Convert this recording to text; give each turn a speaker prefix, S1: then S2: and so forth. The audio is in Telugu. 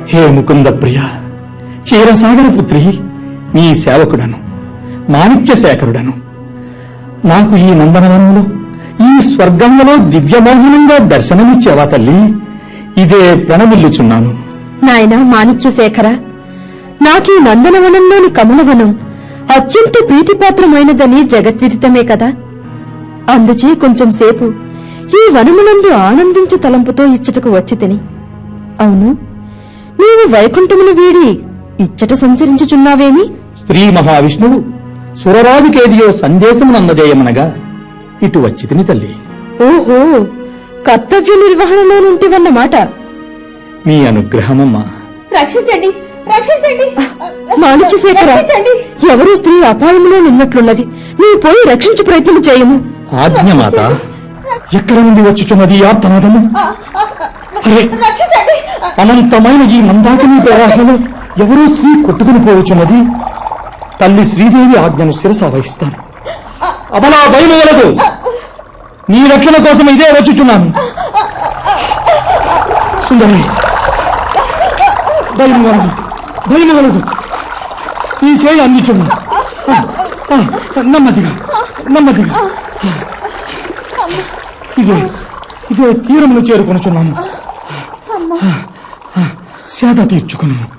S1: హే ముకుంద ప్రియ, క్షీరసాగర పుత్రి, నీ సేవకుడను, మాణిక్య శేఖరుడను. నాకు ఈ నందనవనంలో, ఈ స్వర్గంలో దివ్యమోహనంగా దర్శనమిచ్చేవా తల్లి? ఇదే ప్రణమిల్లుచున్నాను.
S2: నాయన మాణిక్య శేఖర, నాకీ నందనవనంలోని కమలవనం అత్యంత ప్రీతిపాత్రమైనదని జగద్విదితమే కదా. అందుచే కొంచెం సేపు ఈ వనమునందు ఆనందించు తలంపుతో ఇచ్చటకు వచ్చి తిని. అవును, నీవు వైకుంఠమును వీడి ఇచ్చట సంచరించుచున్నావేమి?
S1: శ్రీ మహావిష్ణువు సురరాజుకేదియో సందేశమునందజేయమనగా ఇటు వచ్చి తిని తల్లి.
S2: ఓహో, కర్తవ్య నిర్వహణలోనుంటివన్నమాట.
S1: మీ అనుగ్రహమమ్మా.
S3: రక్షించండి, రక్షించండి.
S2: మాణిక్య శేఖర, ఎవరో స్త్రీ అపాయంలో నిన్నట్లున్నది. నీవు పోయి రక్షించే ప్రయత్నం చేయము.
S1: ఆజ్ఞమాత. ఎక్కడ నుండి వచ్చుచున్నది ఆర్తనాదము? అరే, అనంతమైన ఈ మందాకిని ప్రవాహంలో ఎవరో స్త్రీ కొట్టుకుని పోవచ్చున్నది. తల్లి శ్రీదేవి ఆజ్ఞను శిరస వహిస్తాను. అబలా బయలువలదు, నీ రక్షణ కోసం ఇదే వచ్చుచున్నాను. సుందరి, బయలువలదు, బయలువలదు. ఈ చేయి అందించున్నా. నెమ్మదిగా, నెమ్మదిగా. ఇదే తీరమును చేరుకొనుచున్నాను. సేద తీర్చుకున్నాను.